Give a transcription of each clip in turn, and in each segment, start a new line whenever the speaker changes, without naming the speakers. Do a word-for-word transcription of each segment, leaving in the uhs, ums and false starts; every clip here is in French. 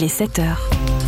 il est sept heures.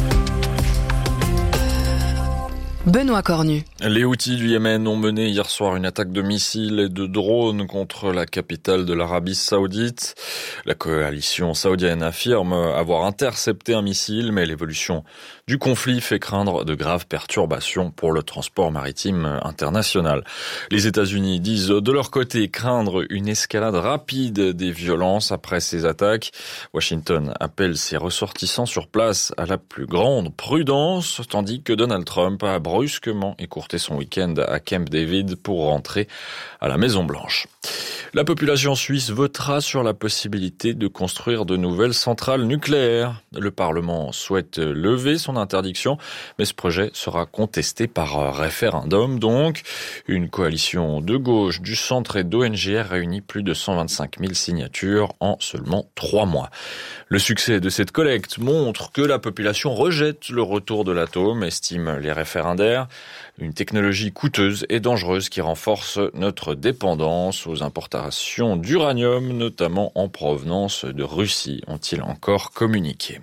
Benoît Cornu.
Les Houthis du Yémen ont mené hier soir une attaque de missiles et de drones contre la capitale de l'Arabie Saoudite. La coalition saoudienne affirme avoir intercepté un missile, mais l'évolution du conflit fait craindre de graves perturbations pour le transport maritime international. Les États-Unis disent de leur côté craindre une escalade rapide des violences après ces attaques. Washington appelle ses ressortissants sur place à la plus grande prudence, tandis que Donald Trump a brusquement écourté son week-end à Camp David pour rentrer à la Maison-Blanche. La population suisse votera sur la possibilité de construire de nouvelles centrales nucléaires. Le Parlement souhaite lever son interdiction, mais ce projet sera contesté par référendum. Donc, une coalition de gauche, du centre et d'O N G R réunit plus de cent vingt-cinq mille signatures en seulement trois mois. Le succès de cette collecte montre que la population rejette le retour de l'atome, estiment les référendaires. Une technologie coûteuse et dangereuse qui renforce notre dépendance aux importations d'uranium, notamment en provenance de Russie, ont-ils encore communiqué.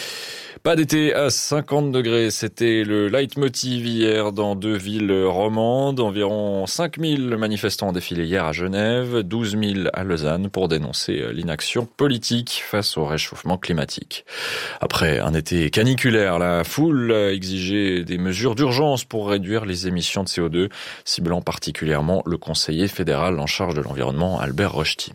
Pas d'été à cinquante degrés, c'était le leitmotiv hier dans deux villes romandes. Environ cinq mille manifestants ont défilé hier à Genève, douze mille à Lausanne pour dénoncer l'inaction politique face au réchauffement climatique. Après un été caniculaire, la foule a exigé des mesures d'urgence pour réduire les émissions de C O deux, ciblant particulièrement le conseiller fédéral en charge de l'environnement, Albert Rochety.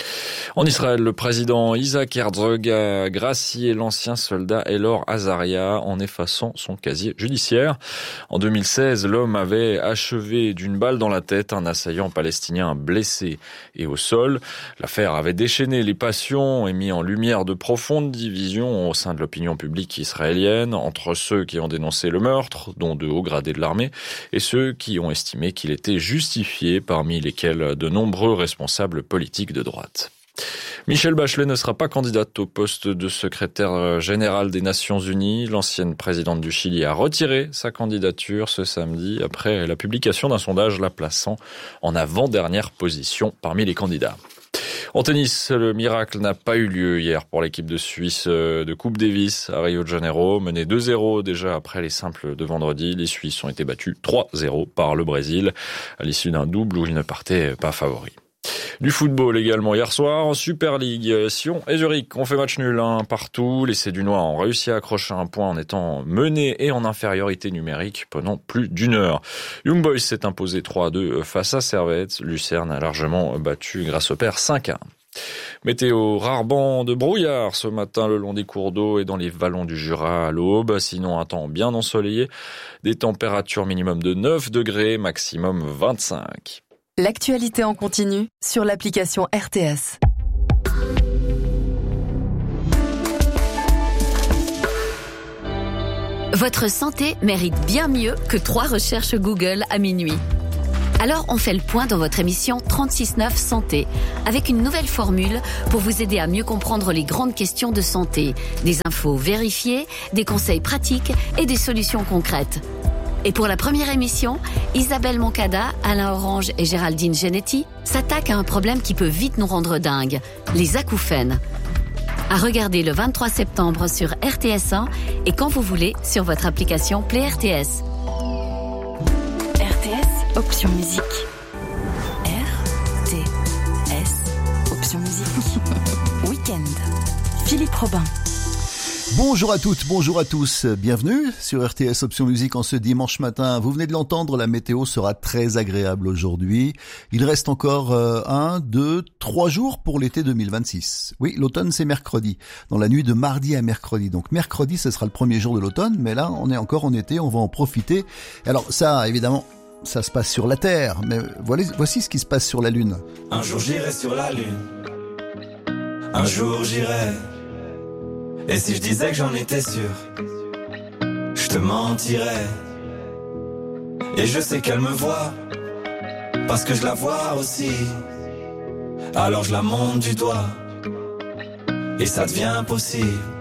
En Israël, le président Isaac Herzog a gracié l'ancien soldat Elor Azaria en effaçant son casier judiciaire. En deux mille seize, l'homme avait achevé d'une balle dans la tête un assaillant palestinien blessé et au sol. L'affaire avait déchaîné les passions et mis en lumière de profondes divisions au sein de l'opinion publique israélienne entre ceux qui ont dénoncé le meurtre, dont de hauts gradés de l'armée, et ceux qui ont estimé qu'il était justifié, parmi lesquels de nombreux responsables politiques de droite. Michelle Bachelet ne sera pas candidate au poste de secrétaire générale des Nations Unies. L'ancienne présidente du Chili a retiré sa candidature ce samedi après la publication d'un sondage la plaçant en avant-dernière position parmi les candidats. En tennis, le miracle n'a pas eu lieu hier pour l'équipe de Suisse de Coupe Davis à Rio de Janeiro. Menée deux zéro déjà après les simples de vendredi, les Suisses ont été battus trois zéro par le Brésil à l'issue d'un double où ils ne partaient pas favoris. Du football également hier soir en Super League. Sion et Zurich ont fait match nul un partout. Les Cédunois ont réussi à accrocher un point en étant menés et en infériorité numérique pendant plus d'une heure. Young Boys s'est imposé trois à deux face à Servette. Lucerne a largement battu grâce au père cinq à un. Météo, rare banc de brouillard ce matin le long des cours d'eau et dans les vallons du Jura à l'aube. Sinon un temps bien ensoleillé. Des températures minimum de neuf degrés, maximum vingt-cinq.
L'actualité en continu sur l'application R T S.
Votre santé mérite bien mieux que trois recherches Google à minuit. Alors on fait le point dans votre émission trente-six neuf Santé, avec une nouvelle formule pour vous aider à mieux comprendre les grandes questions de santé, des infos vérifiées, des conseils pratiques et des solutions concrètes. Et pour la première émission, Isabelle Moncada, Alain Orange et Géraldine Genetti s'attaquent à un problème qui peut vite nous rendre dingues, les acouphènes. À regarder le vingt-trois septembre sur R T S un et quand vous voulez sur votre application Play R T S.
R T S, option musique. R T S, option musique. Week-end. Philippe Robin.
Bonjour à toutes, bonjour à tous, bienvenue sur R T S Option Musique en ce dimanche matin. Vous venez de l'entendre, la météo sera très agréable aujourd'hui. Il reste encore euh, un, deux, trois jours pour l'été deux mille vingt-six. Oui, l'automne c'est mercredi, dans la nuit de mardi à mercredi. Donc mercredi ce sera le premier jour de l'automne, mais là on est encore en été, on va en profiter. Alors ça évidemment, ça se passe sur la Terre, mais voilà, voici ce qui se passe sur la Lune.
Un jour j'irai sur la Lune, un jour j'irai. Et si je disais que j'en étais sûr, je te mentirais. Et je sais qu'elle me voit, parce que je la vois aussi. Alors je la monte du doigt, et ça devient possible.